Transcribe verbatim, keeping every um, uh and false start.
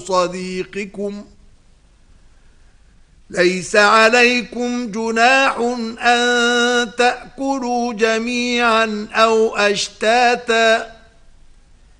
صديقكم ليس عليكم جناح أن تأكلوا جميعا أو أشتاتا